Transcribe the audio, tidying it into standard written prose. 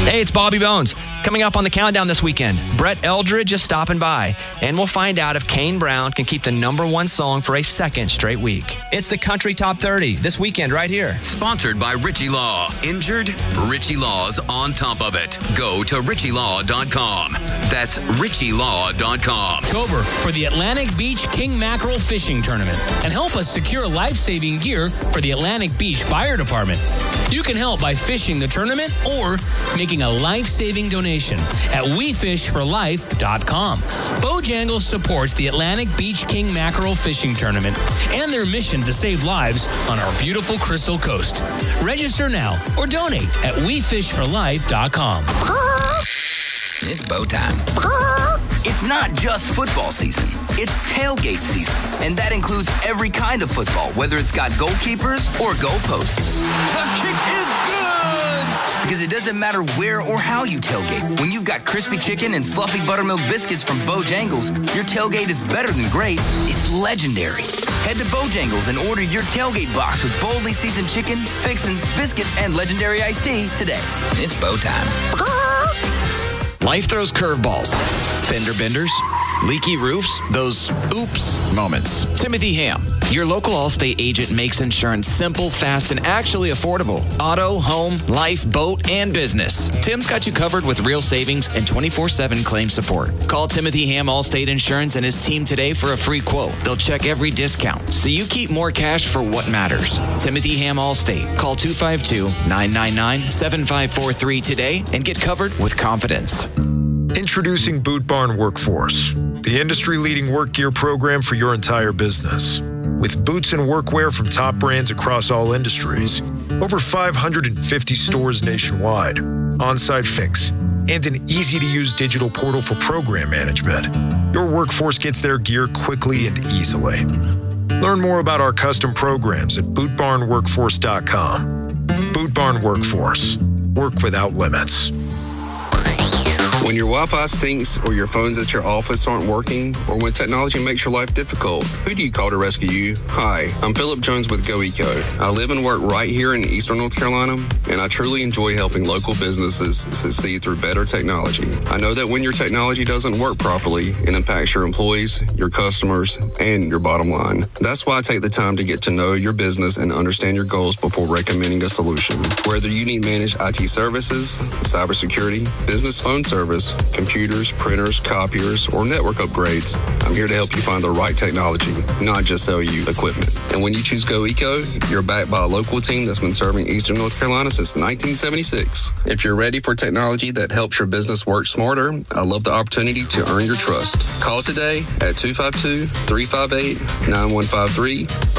Hey, it's Bobby Bones. Coming up on the countdown this weekend, Brett Eldridge is stopping by, and we'll find out if Kane Brown can keep the #1 song for a second straight week. It's the Country Top 30 this weekend right here. Sponsored by Richie Law. Injured? Richie Law's on top of it. Go to richielaw.com. That's richielaw.com. October for the Atlantic Beach King Mackerel Fishing Tournament, and help us secure life-saving gear for the Atlantic Beach Fire Department. You can help by fishing the tournament or making a life-saving donation at WeFishForLife.com. Bojangles supports the Atlantic Beach King Mackerel Fishing Tournament and their mission to save lives on our beautiful Crystal Coast. Register now or donate at WeFishForLife.com. It's bow time. It's not just football season. It's tailgate season. And that includes every kind of football, whether it's got goalkeepers or goalposts. The kick is good! Because it doesn't matter where or how you tailgate. When you've got crispy chicken and fluffy buttermilk biscuits from Bojangles, your tailgate is better than great. It's legendary. Head to Bojangles and order your tailgate box with boldly seasoned chicken, fixins, biscuits, and legendary iced tea today. It's bow time. Life throws curveballs, fender benders, leaky roofs, those oops moments. Timothy Ham, your local Allstate agent, makes insurance simple, fast, and actually affordable. Auto, home, life, boat, and business. Tim's got you covered with real savings and 24/7 claim support. Call Timothy Ham Allstate Insurance and his team today for a free quote. They'll check every discount, so you keep more cash for what matters. Timothy Ham Allstate. Call 252-999-7543 today and get covered with confidence. Introducing Boot Barn Workforce, the industry-leading work gear program for your entire business. With boots and workwear from top brands across all industries, over 550 stores nationwide, on-site fix, and an easy-to-use digital portal for program management, your workforce gets their gear quickly and easily. Learn more about our custom programs at bootbarnworkforce.com. Boot Barn Workforce. Work without limits. When your Wi-Fi stinks or your phones at your office aren't working, or when technology makes your life difficult, who do you call to rescue you? Hi, I'm Philip Jones with GoEco. I live and work right here in Eastern North Carolina, and I truly enjoy helping local businesses succeed through better technology. I know that when your technology doesn't work properly, it impacts your employees, your customers, and your bottom line. That's why I take the time to get to know your business and understand your goals before recommending a solution. Whether you need managed IT services, cybersecurity, business phone service, computers, printers, copiers, or network upgrades, I'm here to help you find the right technology, not just sell you equipment. And when you choose GoEco, you're backed by a local team that's been serving Eastern North Carolina since 1976. If you're ready for technology that helps your business work smarter, I love the opportunity to earn your trust. Call today at 252-358-9153